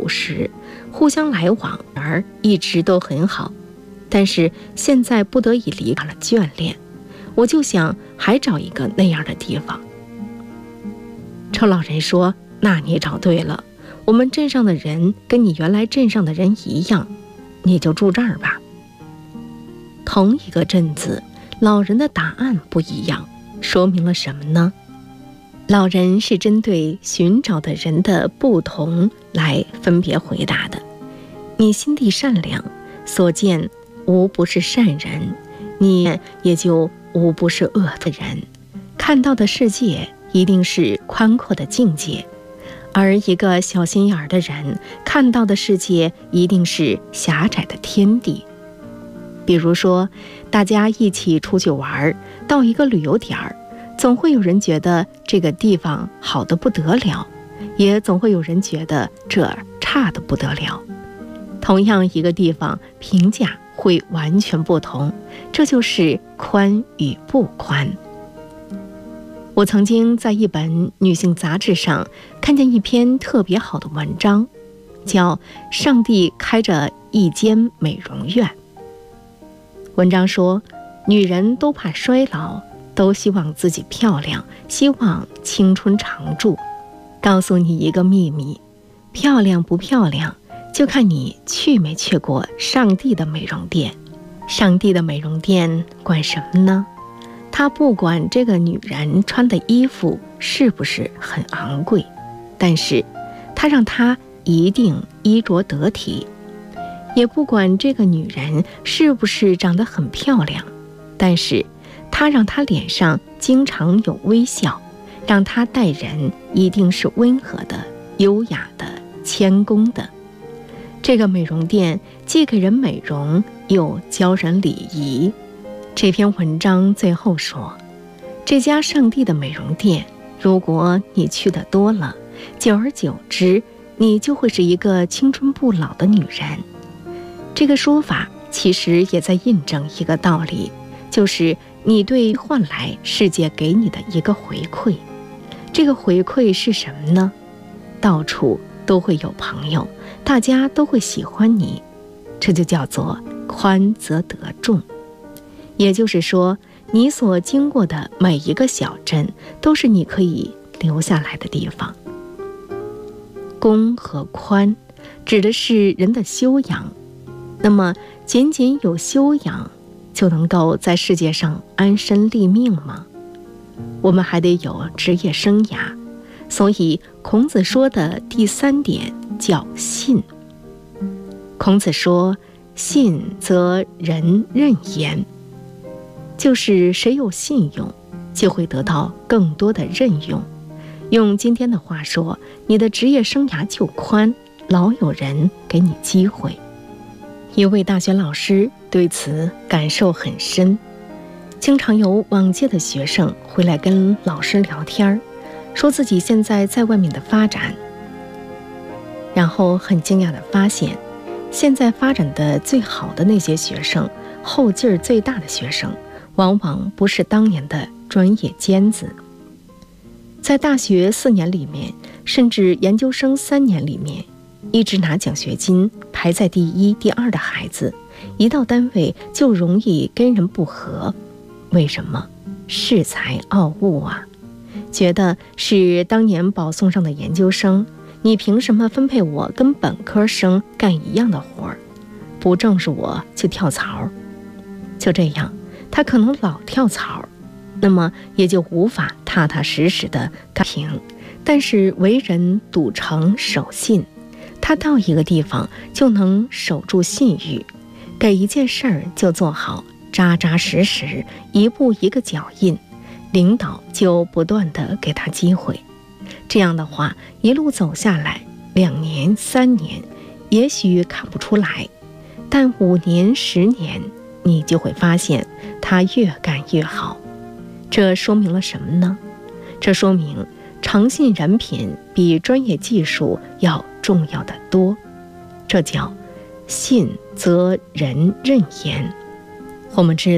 朴实，互相来往而一直都很好。但是现在不得已离开了眷恋，我就想还找一个那样的地方。臭老人说，那你找对了，我们镇上的人跟你原来镇上的人一样，你就住这儿吧。同一个镇子，老人的答案不一样，说明了什么呢？老人是针对寻找的人的不同来分别回答的。你心地善良，所见无不是善人，你也就无不是恶的人，看到的世界一定是宽阔的境界，而一个小心眼儿的人看到的世界一定是狭窄的天地。比如说，大家一起出去玩，到一个旅游点儿，总会有人觉得这个地方好得不得了，也总会有人觉得这差得不得了。同样一个地方，评价会完全不同，这就是宽与不宽。我曾经在一本女性杂志上看见一篇特别好的文章，叫《上帝开着一间美容院》。文章说，女人都怕衰老，都希望自己漂亮，希望青春常驻。告诉你一个秘密，漂亮不漂亮，就看你去没去过上帝的美容店。上帝的美容店管什么呢？他不管这个女人穿的衣服是不是很昂贵，但是他让她一定衣着得体。也不管这个女人是不是长得很漂亮，但是他让她脸上经常有微笑，让她待人一定是温和的、优雅的、谦恭的。这个美容店既给人美容，又教人礼仪。这篇文章最后说，这家上帝的美容店，如果你去的多了，久而久之，你就会是一个青春不老的女人。这个说法其实也在印证一个道理，就是你对换来世界给你的一个回馈。这个回馈是什么呢？到处都会有朋友，大家都会喜欢你，这就叫做宽则得众。也就是说，你所经过的每一个小镇都是你可以留下来的地方。公和宽指的是人的修养，那么仅仅有修养就能够在世界上安身立命吗？我们还得有职业生涯，所以孔子说的第3点叫信。孔子说，信则人任言，就是谁有信用，就会得到更多的任用。用今天的话说，你的职业生涯就宽，老有人给你机会。一位大学老师对此感受很深，经常有往届的学生回来跟老师聊天，说自己现在在外面的发展，然后很惊讶地发现，现在发展的最好的那些学生，后劲儿最大的学生，往往不是当年的专业尖子。在大学4年里面，甚至研究生3年里面，一直拿奖学金排在第1、第2的孩子，一到单位就容易跟人不和。为什么？恃才傲物啊，觉得是当年保送上的研究生，你凭什么分配我跟本科生干一样的活儿？不正是我就跳槽。就这样，他可能老跳槽，那么也就无法踏踏实实的干平。但是为人笃诚守信，他到一个地方就能守住信誉，给一件事儿就做好，扎扎实实，一步一个脚印，领导就不断的给他机会。这样的话，一路走下来，2年、3年，也许看不出来，但5年、10年，你就会发现他越干越好。这说明了什么呢？这说明诚信人品比专业技术要重要的多。这叫信则人任言。我们知道